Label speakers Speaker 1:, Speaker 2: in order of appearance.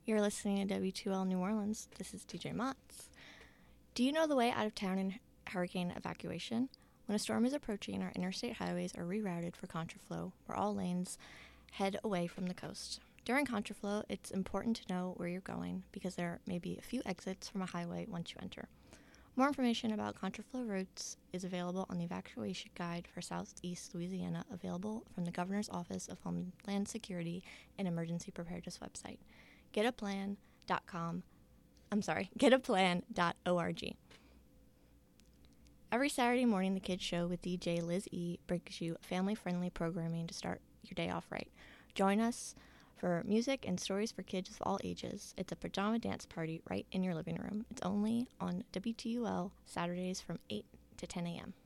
Speaker 1: You're listening to W2L New Orleans. This is DJ Motts. Do you know the way out of town in hurricane evacuation? When a storm is approaching, our interstate highways are rerouted for contraflow, where all lanes head away from the coast. During contraflow, it's important to know where you're going because there may be a few exits from a highway once you enter. More information about contraflow routes is available on the evacuation guide for Southeast Louisiana, available from the Governor's Office of Homeland Security and Emergency Preparedness website. Getaplan.org. Every Saturday morning, the Kids Show with DJ Liz E. brings you family-friendly programming to start your day off right. Join us for music and stories for kids of all ages. It's a pajama dance party right in your living room. It's only on WTUL Saturdays from 8 to 10 a.m.